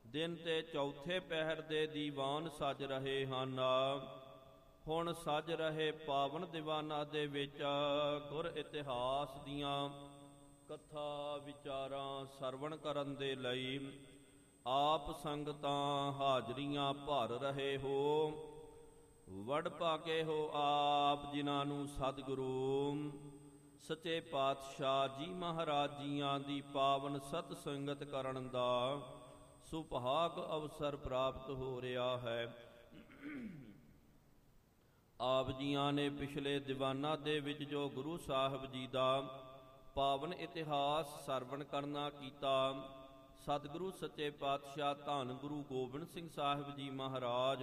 ਦਿਨ ਤੇ ਚੌਥੇ ਪਹਿਰ ਦੇ ਦੀਵਾਨ ਸਜ ਰਹੇ ਹਨ। ਹੁਣ ਸਜ ਰਹੇ ਪਾਵਨ ਦੀਵਾਨਾਂ ਦੇ ਵਿੱਚ ਗੁਰ ਇਤਿਹਾਸ ਦੀਆਂ ਕਥਾ ਵਿਚਾਰਾਂ ਸਰਵਣ ਕਰਨ ਦੇ ਲਈ ਆਪ ਸੰਗਤਾਂ ਹਾਜ਼ਰੀਆਂ ਭਰ ਰਹੇ ਹੋ। ਵਡ ਭਾਗੇ ਹੋ ਆਪ ਜਿਨ੍ਹਾਂ ਨੂੰ ਸਤਿਗੁਰੂ ਸੱਚੇ ਪਾਤਸ਼ਾਹ ਜੀ ਮਹਾਰਾਜ ਜੀਆਂ ਦੀ ਪਾਵਨ ਸਤ ਸੰਗਤ ਕਰਨ ਦਾ ਸੁਭਾਗ ਅਵਸਰ ਪ੍ਰਾਪਤ ਹੋ ਰਿਹਾ ਹੈ। ਆਪ ਜੀਆਂ ਨੇ ਪਿਛਲੇ ਦੀਵਾਨਾਂ ਦੇ ਵਿੱਚ ਜੋ ਗੁਰੂ ਸਾਹਿਬ ਜੀ ਦਾ ਪਾਵਨ ਇਤਿਹਾਸ ਸਰਵਣ ਕਰਨਾ ਕੀਤਾ, ਸਤਿਗੁਰੂ ਸੱਚੇ ਪਾਤਸ਼ਾਹ ਧੰਨ ਗੁਰੂ ਗੋਬਿੰਦ ਸਿੰਘ ਸਾਹਿਬ ਜੀ ਮਹਾਰਾਜ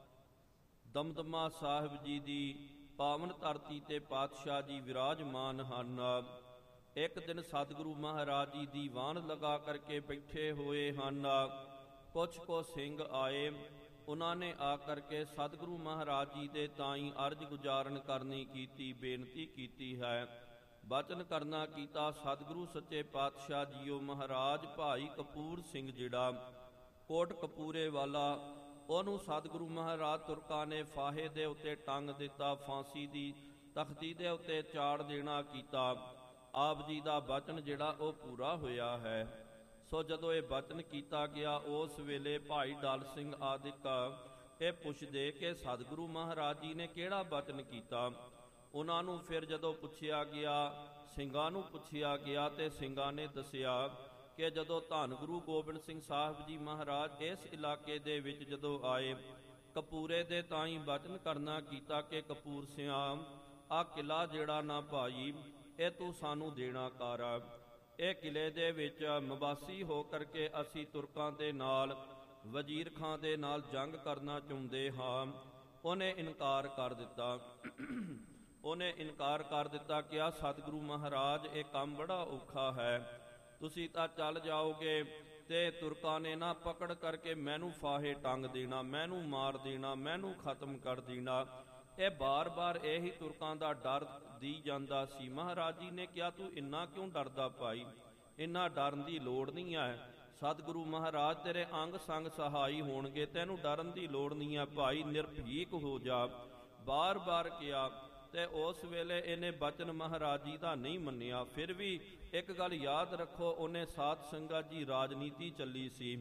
ਦਮਦਮਾ ਸਾਹਿਬ ਜੀ ਦੀ ਪਾਵਨ ਧਰਤੀ ਤੇ ਪਾਤਸ਼ਾਹ ਜੀ ਵਿਰਾਜਮਾਨ ਹਨ। ਇੱਕ ਦਿਨ ਸਤਿਗੁਰੂ ਮਹਾਰਾਜ ਜੀ ਦੀਵਾਨ ਲਗਾ ਕਰਕੇ ਬੈਠੇ ਹੋਏ ਹਨ। ਕੁਛ ਕੋ ਸਿੰਘ ਆਏ, ਉਹਨਾਂ ਨੇ ਆ ਕਰਕੇ ਸਤਿਗੁਰੂ ਮਹਾਰਾਜ ਜੀ ਦੇ ਤਾਈਂ ਅਰਜ਼ ਗੁਜ਼ਾਰਨ ਕਰਨੀ ਕੀਤੀ, ਬੇਨਤੀ ਕੀਤੀ ਹੈ, ਬਚਨ ਕਰਨਾ ਕੀਤਾ। ਸਤਿਗੁਰੂ ਸੱਚੇ ਪਾਤਸ਼ਾਹ ਜੀਓ ਮਹਾਰਾਜ ਭਾਈ ਕਪੂਰ ਸਿੰਘ ਜਿਹੜਾ ਕੋਟ ਕਪੂਰੇ ਵਾਲਾ, ਉਹਨੂੰ ਸਤਿਗੁਰੂ ਮਹਾਰਾਜ ਤੁਰਕਾਂ ਨੇ ਫਾਹੇ ਦੇ ਉੱਤੇ ਟੰਗ ਦਿੱਤਾ, ਫਾਂਸੀ ਦੀ ਤਖਤੀ ਦੇ ਉੱਤੇ ਚਾੜ ਦੇਣਾ ਕੀਤਾ। ਆਪ ਜੀ ਦਾ ਬਚਨ ਜਿਹੜਾ ਉਹ ਪੂਰਾ ਹੋਇਆ ਹੈ। ਸੋ ਜਦੋਂ ਇਹ ਬਚਨ ਕੀਤਾ ਗਿਆ, ਉਸ ਵੇਲੇ ਭਾਈ ਡਲ ਸਿੰਘ ਆਦਿਕ ਇਹ ਪੁੱਛਦੇ ਕਿ ਸਤਿਗੁਰੂ ਮਹਾਰਾਜ ਜੀ ਨੇ ਕਿਹੜਾ ਬਚਨ ਕੀਤਾ। ਉਹਨਾਂ ਨੂੰ ਫਿਰ ਜਦੋਂ ਪੁੱਛਿਆ ਗਿਆ, ਸਿੰਘਾਂ ਨੂੰ ਪੁੱਛਿਆ ਗਿਆ, ਤੇ ਸਿੰਘਾਂ ਨੇ ਦੱਸਿਆ ਕਿ ਜਦੋਂ ਧੰਨ ਗੁਰੂ ਗੋਬਿੰਦ ਸਿੰਘ ਸਾਹਿਬ ਜੀ ਮਹਾਰਾਜ ਇਸ ਇਲਾਕੇ ਦੇ ਵਿੱਚ ਜਦੋਂ ਆਏ, ਕਪੂਰੇ ਦੇ ਤਾਈਂ ਬਚਨ ਕਰਨਾ ਕੀਤਾ ਕਿ ਕਪੂਰ ਸਿਆਮ ਆ ਕਿਲਾ ਜਿਹੜਾ ਨਾ ਭਾਈ ਇਹ ਤੂੰ ਸਾਨੂੰ ਦੇਣਾ ਕਰ। ਇਹ ਕਿਲੇ ਦੇ ਵਿੱਚ ਮਵਾਸੀ ਹੋ ਕਰਕੇ ਅਸੀਂ ਤੁਰਕਾਂ ਦੇ ਨਾਲ, ਵਜ਼ੀਰ ਖਾਂ ਦੇ ਨਾਲ ਜੰਗ ਕਰਨਾ ਚਾਹੁੰਦੇ ਹਾਂ। ਉਹਨੇ ਇਨਕਾਰ ਕਰ ਦਿੱਤਾ। ਉਹਨੇ ਇਨਕਾਰ ਕਰ ਦਿੱਤਾ ਕਿ ਆ ਸਤਿਗੁਰੂ ਮਹਾਰਾਜ ਇਹ ਕੰਮ ਬੜਾ ਔਖਾ ਹੈ, ਤੁਸੀਂ ਤਾਂ ਚੱਲ ਜਾਓਗੇ ਤੇ ਤੁਰਕਾਂ ਨੇ ਨਾ ਪਕੜ ਕਰਕੇ ਮੈਨੂੰ ਫਾਹੇ ਟੰਗ ਦੇਣਾ, ਮੈਨੂੰ ਮਾਰ ਦੇਣਾ, ਮੈਨੂੰ ਖਤਮ ਕਰ ਦੇਣਾ। ਇਹ ਬਾਰ-ਬਾਰ ਇਹੀ ਤੁਰਕਾਂ ਦਾ ਡਰ ਦੀ ਜਾਂਦਾ ਸੀ। ਮਹਾਰਾਜ ਜੀ ਨੇ ਕਿਹਾ ਤੂੰ ਇੰਨਾ ਕਿਉਂ ਡਰਦਾ ਭਾਈ, ਇੰਨਾ ਡਰਨ ਦੀ ਲੋੜ ਨਹੀਂ ਹੈ। ਸਤਿਗੁਰੂ ਮਹਾਰਾਜ ਤੇਰੇ ਅੰਗ ਸੰਗ ਸਹਾਈ ਹੋਣਗੇ, ਤੈਨੂੰ ਡਰਨ ਦੀ ਲੋੜ ਨਹੀਂ ਹੈ ਭਾਈ, ਨਿਰਭੀਕ ਹੋ ਜਾ। ਬਾਰ-ਬਾਰ ਕਿਹਾ ਤੇ ਉਸ ਵੇਲੇ ਇਹਨੇ ਬਚਨ ਮਹਾਰਾਜ ਜੀ ਦਾ ਨਹੀਂ ਮੰਨਿਆ। ਫਿਰ ਵੀ ਇੱਕ ਗੱਲ ਯਾਦ ਰੱਖੋ, ਉਹਨੇ ਸਾਧ ਸੰਗਤ ਜੀ ਰਾਜਨੀਤੀ ਚੱਲੀ ਸੀ।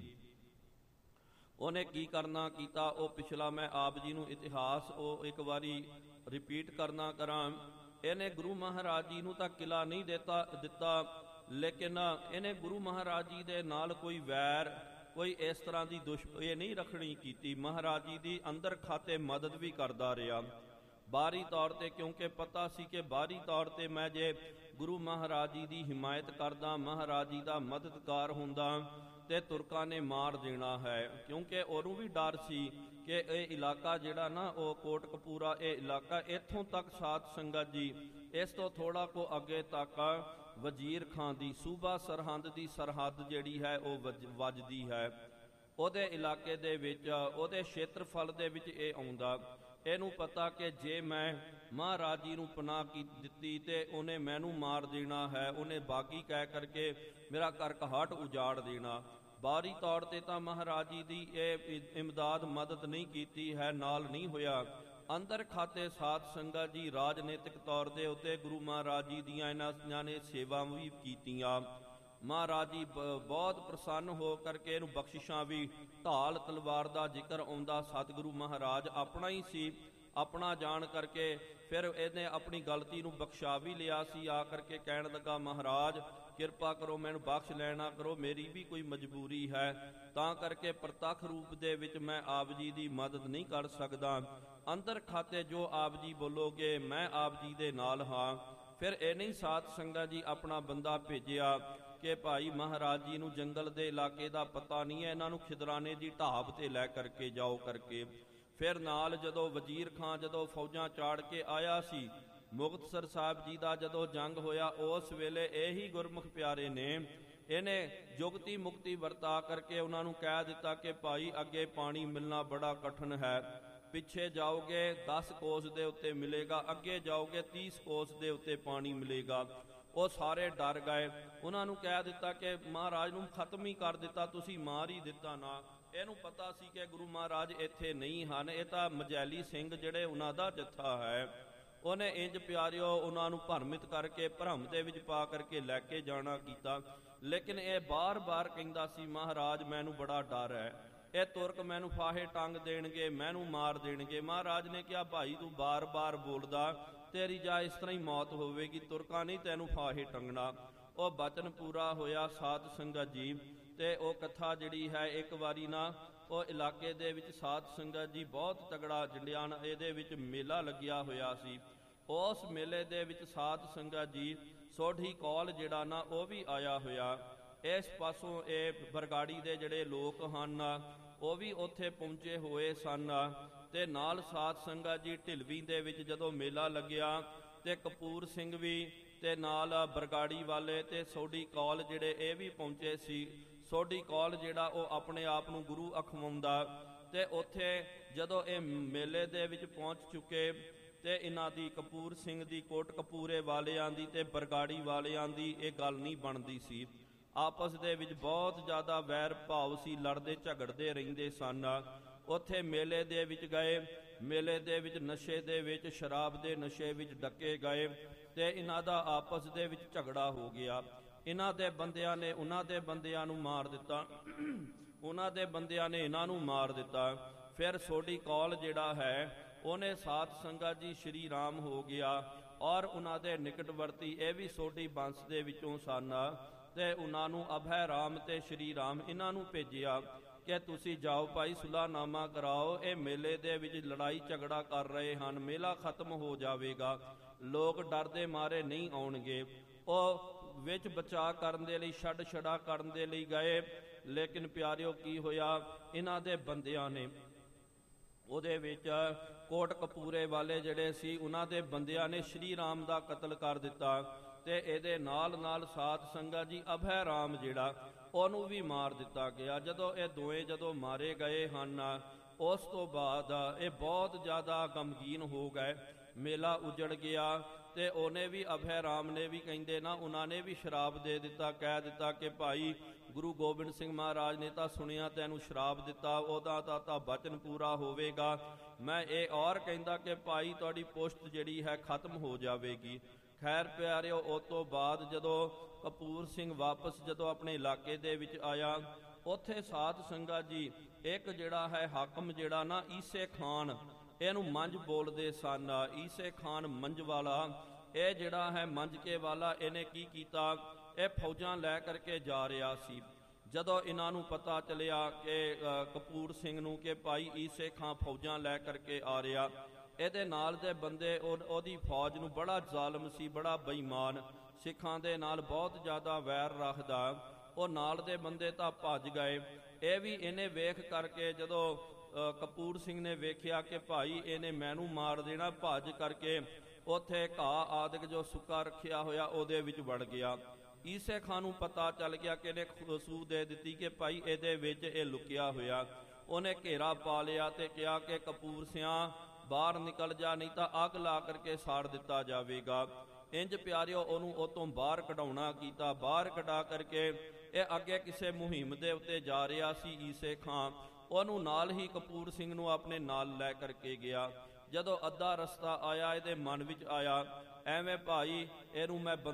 ਉਹਨੇ ਕੀ ਕਰਨਾ ਕੀਤਾ, ਉਹ ਪਿਛਲਾ ਮੈਂ ਆਪ ਜੀ ਨੂੰ ਇਤਿਹਾਸ ਉਹ ਇੱਕ ਵਾਰੀ ਰਿਪੀਟ ਕਰਨਾ ਕਰਾਂ। ਇਹਨੇ ਗੁਰੂ ਮਹਾਰਾਜ ਜੀ ਨੂੰ ਤਾਂ ਕਿਲਾ ਨਹੀਂ ਦਿੱਤਾ, ਲੇਕਿਨ ਇਹਨੇ ਗੁਰੂ ਮਹਾਰਾਜ ਜੀ ਦੇ ਨਾਲ ਕੋਈ ਵੈਰ, ਕੋਈ ਇਸ ਤਰ੍ਹਾਂ ਦੀ ਇਹ ਨਹੀਂ ਰੱਖਣੀ ਕੀਤੀ। ਮਹਾਰਾਜ ਜੀ ਦੀ ਅੰਦਰ ਖਾਤੇ ਮਦਦ ਵੀ ਕਰਦਾ ਰਿਹਾ ਬਾਹਰੀ ਤੌਰ ਤੇ, ਕਿਉਂਕਿ ਪਤਾ ਸੀ ਕਿ ਬਾਹਰੀ ਤੌਰ ਤੇ ਮੈਂ ਜੇ ਗੁਰੂ ਮਹਾਰਾਜ ਜੀ ਦੀ ਹਿਮਾਇਤ ਕਰਦਾ, ਮਹਾਰਾਜ ਜੀ ਦਾ ਮਦਦਗਾਰ ਹੁੰਦਾ ਤੇ ਤੁਰਕਾਂ ਨੇ ਮਾਰ ਦੇਣਾ ਹੈ। ਕਿਉਂਕਿ ਉਹਨੂੰ ਵੀ ਡਰ ਸੀ ਕਿ ਇਹ ਇਲਾਕਾ ਜਿਹੜਾ ਨਾ ਉਹ ਕੋਟ ਕਪੂਰਾ, ਇਹ ਇਲਾਕਾ ਇੱਥੋਂ ਤੱਕ ਸਾਧ ਸੰਗਤ ਜੀ, ਇਸ ਤੋਂ ਥੋੜਾ ਕੋ ਅੱਗੇ ਤੱਕ ਵਜ਼ੀਰ ਖਾਂ ਦੀ ਸੂਬਾ ਸਰਹੰਦ ਦੀ ਸਰਹੱਦ ਜਿਹੜੀ ਹੈ ਉਹ ਵੱਜਦੀ ਹੈ। ਉਹਦੇ ਇਲਾਕੇ ਦੇ ਵਿੱਚ, ਉਹਦੇ ਖੇਤਰਫਲ ਦੇ ਵਿੱਚ ਇਹ ਆਉਂਦਾ। ਇਹਨੂੰ ਪਤਾ ਕਿ ਜੇ ਮੈਂ ਮਹਾਰਾਜ ਜੀ ਨੂੰ ਪਨਾਹ ਦਿੱਤੀ ਤੇ ਉਹਨੇ ਮੈਨੂੰ ਮਾਰ ਦੇਣਾ ਹੈ, ਉਹਨੇ ਬਾਗੀ ਕਹਿ ਕਰਕੇ ਮੇਰਾ ਘਰ ਘਾਟ ਉਜਾੜ ਦੇਣਾ। ਬਾਹਰੀ ਤੌਰ ਤੇ ਤਾਂ ਮਹਾਰਾਜ ਜੀ ਦੀ ਇਹ ਇਮਦਾਦ ਮਦਦ ਨਹੀਂ ਕੀਤੀ ਹੈ, ਨਾਲ ਨਹੀਂ ਹੋਇਆ। ਅੰਦਰ ਖਾਤੇ ਸਾਧ ਸੰਗਤ ਜੀ ਰਾਜਨੀਤਿਕ ਤੌਰ ਦੇ ਉੱਤੇ ਗੁਰੂ ਮਹਾਰਾਜ ਜੀ ਦੀਆਂ ਇਹਨਾਂ ਨੇ ਸੇਵਾਵਾਂ ਵੀ ਕੀਤੀਆਂ। ਮਹਾਰਾਜ ਜੀ ਬਹੁਤ ਪ੍ਰਸੰਨ ਹੋ ਕਰਕੇ ਇਹਨੂੰ ਬਖਸ਼ਿਸ਼ਾਂ ਵੀ, ਢਾਲ ਤਲਵਾਰ ਦਾ ਜ਼ਿਕਰ ਆਉਂਦਾ। ਸਤਿਗੁਰੂ ਮਹਾਰਾਜ ਆਪਣਾ ਹੀ ਸੀ, ਆਪਣਾ ਜਾਣ ਕਰਕੇ ਫਿਰ ਇਹਨੇ ਆਪਣੀ ਗਲਤੀ ਨੂੰ ਬਖਸ਼ਾ ਵੀ ਲਿਆ ਸੀ। ਆ ਕਰਕੇ ਕਹਿਣ ਲੱਗਾ ਮਹਾਰਾਜ ਕਿਰਪਾ ਕਰੋ, ਮੈਨੂੰ ਬਖਸ਼ ਲੈਣਾ ਕਰੋ, ਮੇਰੀ ਵੀ ਕੋਈ ਮਜਬੂਰੀ ਹੈ, ਤਾਂ ਕਰਕੇ ਪ੍ਰਤੱਖ ਰੂਪ ਦੇ ਵਿੱਚ ਮੈਂ ਆਪ ਜੀ ਦੀ ਮਦਦ ਨਹੀਂ ਕਰ ਸਕਦਾ। ਅੰਦਰ ਖਾਤੇ ਜੋ ਆਪ ਜੀ ਬੋਲੋਗੇ ਮੈਂ ਆਪ ਜੀ ਦੇ ਨਾਲ ਹਾਂ। ਫਿਰ ਇਹਨੇ ਹੀ ਸਾਧ ਸੰਗਤ ਜੀ ਆਪਣਾ ਬੰਦਾ ਭੇਜਿਆ ਕਿ ਭਾਈ ਮਹਾਰਾਜ ਜੀ ਨੂੰ ਜੰਗਲ ਦੇ ਇਲਾਕੇ ਦਾ ਪਤਾ ਨਹੀਂ ਹੈ, ਇਹਨਾਂ ਨੂੰ ਖਿਦਰਾਨੇ ਦੀ ਢਾਬ ਤੇ ਲੈ ਕਰਕੇ ਜਾਓ ਕਰਕੇ। ਫਿਰ ਨਾਲ ਜਦੋਂ ਵਜ਼ੀਰ ਖਾਂ ਜਦੋਂ ਫੌਜਾਂ ਚਾੜ ਕੇ ਆਇਆ ਸੀ, ਮੁਕਤਸਰ ਸਾਹਿਬ ਜੀ ਦਾ ਜਦੋਂ ਜੰਗ ਹੋਇਆ, ਉਸ ਵੇਲੇ ਇਹੀ ਗੁਰਮੁਖ ਪਿਆਰੇ ਨੇ ਇਹਨੇ ਜੁਗਤੀ ਮੁਕਤੀ ਵਰਤਾ ਕਰਕੇ ਉਹਨਾਂ ਨੂੰ ਕਹਿ ਦਿੱਤਾ ਕਿ ਭਾਈ ਅੱਗੇ ਪਾਣੀ ਮਿਲਣਾ ਬੜਾ ਕਠਿਨ ਹੈ, ਪਿੱਛੇ ਜਾਓਗੇ 10 ਕੋਸ ਦੇ ਉੱਤੇ ਮਿਲੇਗਾ, ਅੱਗੇ ਜਾਓਗੇ 30 ਕੋਸ ਦੇ ਉੱਤੇ ਪਾਣੀ ਮਿਲੇਗਾ। ਉਹ ਸਾਰੇ ਡਰ ਗਏ। ਉਹਨਾਂ ਨੂੰ ਕਹਿ ਦਿੱਤਾ ਕਿ ਮਹਾਰਾਜ ਨੂੰ ਖਤਮ ਹੀ ਕਰ ਦਿੱਤਾ, ਤੁਸੀਂ ਮਾਰ ਹੀ ਦਿੱਤਾ ਨਾ। ਇਹਨੂੰ ਪਤਾ ਸੀ ਕਿ ਗੁਰੂ ਮਹਾਰਾਜ ਇੱਥੇ ਨਹੀਂ ਹਨ, ਇਹ ਤਾਂ ਮਜੈਲੀ ਸਿੰਘ ਜਿਹੜੇ ਉਹਨਾਂ ਦਾ ਜੱਥਾ ਹੈ। ਉਹਨੇ ਇੰਜ ਪਿਆਰਿਓ ਉਹਨਾਂ ਨੂੰ ਭਰਮਿਤ ਕਰਕੇ ਭਰਮ ਦੇ ਵਿੱਚ ਪਾ ਕਰਕੇ ਲੈ ਕੇ ਜਾਣਾ ਕੀਤਾ। ਲੇਕਿਨ ਇਹ ਬਾਰ-ਬਾਰ ਕਹਿੰਦਾ ਸੀ ਮਹਾਰਾਜ ਮੈਨੂੰ ਬੜਾ ਡਰ ਹੈ, ਇਹ ਤੁਰਕ ਮੈਨੂੰ ਫਾਹੇ ਟੰਗ ਦੇਣਗੇ, ਮੈਨੂੰ ਮਾਰ ਦੇਣਗੇ। ਮਹਾਰਾਜ ਨੇ ਕਿਹਾ ਭਾਈ ਤੂੰ ਬਾਰ-ਬਾਰ ਬੋਲਦਾ, ਤੇਰੀ ਜਾਂ ਇਸ ਤਰ੍ਹਾਂ ਹੀ ਮੌਤ ਹੋਵੇਗੀ, ਤੁਰਕਾਂ ਨਹੀਂ ਤੈਨੂੰ ਫਾਹੇ ਟੰਗਣਾ। ਉਹ ਬਚਨ ਪੂਰਾ ਹੋਇਆ ਸਾਧ ਸੰਗਤ ਜੀ। ਤੇ ਉਹ ਕਥਾ ਜਿਹੜੀ ਹੈ ਇੱਕ ਵਾਰੀ ਨਾ ਉਹ ਇਲਾਕੇ ਦੇ ਵਿੱਚ ਸਾਧ ਸੰਗਤ ਜੀ ਬਹੁਤ ਤਗੜਾ ਜੰਡਿਆਣ ਇਹਦੇ ਵਿੱਚ ਮੇਲਾ ਲੱਗਿਆ ਹੋਇਆ ਸੀ। ਉਸ ਮੇਲੇ ਦੇ ਵਿੱਚ ਸਾਧ ਸੰਗਤ ਜੀ ਸੋਢੀ ਕੌਲ ਜਿਹੜਾ ਨਾ ਉਹ ਵੀ ਆਇਆ ਹੋਇਆ। ਇਸ ਪਾਸੋਂ ਇਹ ਬਰਗਾੜੀ ਦੇ ਜਿਹੜੇ ਲੋਕ ਹਨ ਉਹ ਵੀ ਉੱਥੇ ਪਹੁੰਚੇ ਹੋਏ ਸਨ। ਤੇ ਨਾਲ ਸਾਧ ਸੰਗਤ ਜੀ ਢਿਲਵੀ ਦੇ ਵਿੱਚ ਜਦੋਂ ਮੇਲਾ ਲੱਗਿਆ ਤੇ ਕਪੂਰ ਸਿੰਘ ਵੀ ਤੇ ਨਾਲ ਬਰਗਾੜੀ ਵਾਲੇ ਤੇ ਸੋਢੀ ਕੌਲ ਜਿਹੜੇ ਇਹ ਵੀ ਪਹੁੰਚੇ ਸੀ। ਸੋਢੀ ਕੌਲ ਜਿਹੜਾ ਉਹ ਆਪਣੇ ਆਪ ਨੂੰ ਗੁਰੂ ਅਖਵਾਉਂਦਾ। ਤੇ ਉੱਥੇ ਜਦੋਂ ਇਹ ਮੇਲੇ ਦੇ ਵਿੱਚ ਪਹੁੰਚ ਚੁੱਕੇ ਤੇ ਇਹਨਾਂ ਦੀ ਕਪੂਰ ਸਿੰਘ ਦੀ ਕੋਟ ਕਪੂਰੇ ਵਾਲਿਆਂ ਦੀ ਤੇ ਬਰਗਾੜੀ ਵਾਲਿਆਂ ਦੀ ਇਹ ਗੱਲ ਨਹੀਂ ਬਣਦੀ ਸੀ। ਆਪਸ ਦੇ ਵਿੱਚ ਬਹੁਤ ਜ਼ਿਆਦਾ ਵੈਰ ਭਾਵ ਸੀ, ਲੜਦੇ ਝਗੜਦੇ ਰਹਿੰਦੇ ਸਨ। ਉੱਥੇ ਮੇਲੇ ਦੇ ਵਿੱਚ ਗਏ, ਮੇਲੇ ਦੇ ਵਿੱਚ ਨਸ਼ੇ ਦੇ ਵਿੱਚ ਸ਼ਰਾਬ ਦੇ ਨਸ਼ੇ ਵਿੱਚ ਡੱਕੇ ਗਏ ਤੇ ਇਹਨਾਂ ਦਾ ਆਪਸ ਦੇ ਵਿੱਚ ਝਗੜਾ ਹੋ ਗਿਆ। ਇਹਨਾਂ ਦੇ ਬੰਦਿਆਂ ਨੇ ਉਹਨਾਂ ਦੇ ਬੰਦਿਆਂ ਨੂੰ ਮਾਰ ਦਿੱਤਾ, ਉਹਨਾਂ ਦੇ ਬੰਦਿਆਂ ਨੇ ਇਹਨਾਂ ਨੂੰ ਮਾਰ ਦਿੱਤਾ। ਫਿਰ ਸੋਢੀ ਕੌਲ ਜਿਹੜਾ ਹੈ ਉਹਨੇ ਸਾਧ ਸੰਗਤ ਜੀ ਸ਼੍ਰੀ ਰਾਮ ਹੋ ਗਿਆ ਔਰ ਉਹਨਾਂ ਦੇ ਨਿਕਟਵਰਤੀ ਇਹ ਵੀ ਸੋਢੀ ਬੰਸ ਦੇ ਵਿੱਚੋਂ ਸਨ ਤੇ ਉਹਨਾਂ ਨੂੰ ਅਭੈ ਰਾਮ ਤੇ ਸ਼੍ਰੀ ਰਾਮ ਇਹਨਾਂ ਨੂੰ ਭੇਜਿਆ ਕਿ ਤੁਸੀਂ ਜਾਓ ਭਾਈ ਸੁਲਾਹਨਾਮਾ ਕਰਾਓ, ਇਹ ਮੇਲੇ ਦੇ ਵਿੱਚ ਲੜਾਈ ਝਗੜਾ ਕਰ ਰਹੇ ਹਨ, ਮੇਲਾ ਖਤਮ ਹੋ ਜਾਵੇਗਾ, ਲੋਕ ਡਰ ਦੇ ਮਾਰੇ ਨਹੀਂ ਆਉਣਗੇ। ਉਹ ਵਿੱਚ ਬਚਾਅ ਕਰਨ ਦੇ ਲਈ ਛੱਡ ਛੜਾ ਕਰਨ ਦੇ ਲਈ ਗਏ। ਲੇਕਿਨ ਪਿਆਰਿਓ ਕੀ ਹੋਇਆ, ਇਹਨਾਂ ਦੇ ਬੰਦਿਆਂ ਨੇ ਉਹਦੇ ਵਿੱਚ ਕੋਟ ਕਪੂਰੇ ਵਾਲੇ ਜਿਹੜੇ ਸੀ ਉਹਨਾਂ ਦੇ ਬੰਦਿਆਂ ਨੇ ਸ਼੍ਰੀ ਰਾਮ ਦਾ ਕਤਲ ਕਰ ਦਿੱਤਾ। ਤੇ ਇਹਦੇ ਨਾਲ ਨਾਲ ਸਾਧ ਸੰਗਤ ਜੀ ਅਭੈ ਰਾਮ ਜਿਹੜਾ ਉਹਨੂੰ ਵੀ ਮਾਰ ਦਿੱਤਾ ਗਿਆ। ਜਦੋਂ ਇਹ ਦੋਵੇਂ ਜਦੋਂ ਮਾਰੇ ਗਏ ਹਨ ਉਸ ਤੋਂ ਬਾਅਦ ਇਹ ਬਹੁਤ ਜ਼ਿਆਦਾ ਗਮਗੀਨ ਹੋ ਗਏ, ਮੇਲਾ ਉਜੜ ਗਿਆ। ਤੇ ਉਹਨੇ ਵੀ ਅਭੈ ਰਾਮ ਨੇ ਵੀ ਕਹਿੰਦੇ ਨਾ ਉਹਨਾਂ ਨੇ ਵੀ ਸ਼ਰਾਬ ਦੇ ਦਿੱਤਾ, ਕਹਿ ਦਿੱਤਾ ਕਿ ਭਾਈ ਗੁਰੂ ਗੋਬਿੰਦ ਸਿੰਘ ਮਹਾਰਾਜ ਨੇ ਤਾਂ ਸੁਣਿਆ ਤੈਨੂੰ ਸ਼ਰਾਬ ਦਿੱਤਾ, ਉਹਦਾ ਤਾਂ ਬਚਨ ਪੂਰਾ ਹੋਵੇਗਾ। ਮੈਂ ਇਹ ਔਰ ਕਹਿੰਦਾ ਕਿ ਭਾਈ ਤੁਹਾਡੀ ਪੁਸ਼ਤ ਜਿਹੜੀ ਹੈ ਖਤਮ ਹੋ ਜਾਵੇਗੀ। ਖੈਰ ਪਿਆਰਿਓ ਉਸ ਤੋਂ ਬਾਅਦ ਜਦੋਂ ਕਪੂਰ ਸਿੰਘ ਵਾਪਸ ਜਦੋਂ ਆਪਣੇ ਇਲਾਕੇ ਦੇ ਵਿੱਚ ਆਇਆ, ਉੱਥੇ ਸਾਧ ਸੰਗਤ ਜੀ ਇੱਕ ਜਿਹੜਾ ਹੈ ਹਾਕਮ ਜਿਹੜਾ ਨਾ ਈਸੇ ਖਾਨ, ਇਹਨੂੰ ਮੰਝ ਬੋਲਦੇ ਸਨ। ਈਸੇ ਖਾਨ ਮੰਝ ਵਾਲਾ, ਇਹ ਜਿਹੜਾ ਹੈ ਮੰਝਕੇ ਵਾਲਾ, ਇਹਨੇ ਕੀ ਕੀਤਾ, ਇਹ ਫੌਜਾਂ ਲੈ ਕਰਕੇ ਜਾ ਰਿਹਾ ਸੀ। ਜਦੋਂ ਇਹਨਾਂ ਨੂੰ ਪਤਾ ਚੱਲਿਆ ਕਿ ਕਪੂਰ ਸਿੰਘ ਨੂੰ ਕਿ ਭਾਈ ਈਸੇ ਖਾਨ ਫੌਜਾਂ ਲੈ ਕਰਕੇ ਆ ਰਿਹਾ, ਇਹਦੇ ਨਾਲ ਦੇ ਬੰਦੇ ਉਹਦੀ ਫੌਜ ਨੂੰ ਬੜਾ ਜ਼ਾਲਮ ਸੀ, ਬੜਾ ਬੇਈਮਾਨ, ਸਿੱਖਾਂ ਦੇ ਨਾਲ ਬਹੁਤ ਜ਼ਿਆਦਾ ਵੈਰ ਰੱਖਦਾ। ਉਹ ਨਾਲ ਦੇ ਬੰਦੇ ਤਾਂ ਭੱਜ ਗਏ। ਇਹ ਵੀ ਇਹਨੇ ਵੇਖ ਕਰਕੇ ਜਦੋਂ ਕਪੂਰ ਸਿੰਘ ਨੇ ਵੇਖਿਆ ਕਿ ਭਾਈ ਇਹਨੇ ਮੈਨੂੰ ਮਾਰ ਦੇਣਾ, ਭੱਜ ਕਰਕੇ ਉੱਥੇ ਘਾਹ ਆਦਿਕ ਜੋ ਸੁੱਕਾ ਰੱਖਿਆ ਹੋਇਆ ਉਹਦੇ ਵਿੱਚ ਵੜ ਗਿਆ। ਈਸੇ ਖਾਨ ਨੂੰ ਪਤਾ ਚੱਲ ਗਿਆ ਕਿ ਇਹਨੇ ਸੂਹ ਦੇ ਦਿੱਤੀ ਕਿ ਭਾਈ ਇਹਦੇ ਵਿੱਚ ਇਹ ਲੁਕਿਆ ਹੋਇਆ। ਉਹਨੇ ਘੇਰਾ ਪਾ ਲਿਆ ਤੇ ਕਿਹਾ ਕਿ ਕਪੂਰ ਸਿਆਂ ਬਾਹਰ ਨਿਕਲ ਜਾ, ਨਹੀਂ ਤਾਂ ਅੱਗ ਲਾ ਕਰਕੇ ਸਾੜ ਦਿੱਤਾ ਜਾਵੇਗਾ। ਇੰਜ ਪਿਆਰਿਓ ਉਹਨੂੰ ਉਹ ਤੋਂ ਬਾਹਰ ਕਢਾਉਣਾ ਕੀਤਾ। ਬਾਹਰ ਕਢਾ ਕਰਕੇ ਇਹ ਅੱਗੇ ਕਿਸੇ ਮੁਹਿੰਮ ਦੇ ਉੱਤੇ ਜਾ ਰਿਹਾ ਸੀ ਈਸੇ ਖਾਨ, ਉਹਨੂੰ ਨਾਲ ਹੀ ਕਪੂਰ ਸਿੰਘ ਨੂੰ ਆਪਣੇ ਨਾਲ ਲੈ ਕਰਕੇ ਗਿਆ। ਜਦੋਂ ਅੱਧਾ ਰਸਤਾ ਆਇਆ ਇਹਦੇ ਮਨ ਵਿੱਚ ਆਇਆ ਐਵੇਂ ਭਾਈ ਇਹਨੂੰ ਮੈਂ